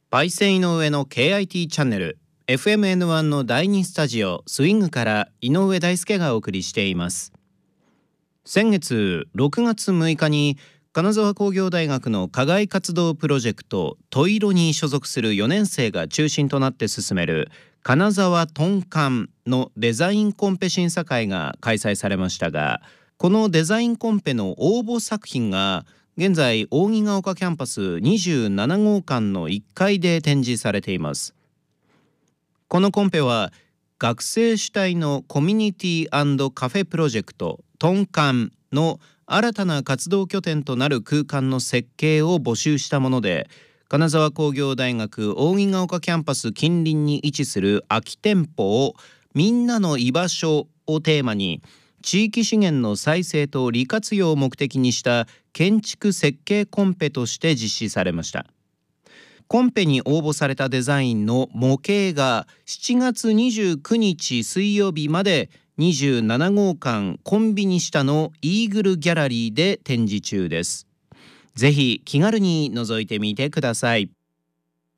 パイセン井上の KIT チャンネル FMN1 の第2スタジオスイングから井上大輔がお送りしています。先月6月6日に金沢工業大学の課外活動プロジェクトトイロに所属する4年生が中心となって進める金沢トンカンのデザインコンペ審査会が開催されましたが、このデザインコンペの応募作品が現在扇ヶ丘キャンパス27号館の1階で展示されています。このコンペは学生主体のコミュニティ&カフェプロジェクトトンカンの新たな活動拠点となる空間の設計を募集したもので、金沢工業大学扇ヶ丘キャンパス近隣に位置する空き店舗をみんなの居場所をテーマに地域資源の再生と利活用を目的にした建築設計コンペとして実施されました。コンペに応募されたデザインの模型が7月29日水曜日まで27号館コンビニ下のイーグルギャラリーで展示中です。ぜひ気軽に覗いてみてください。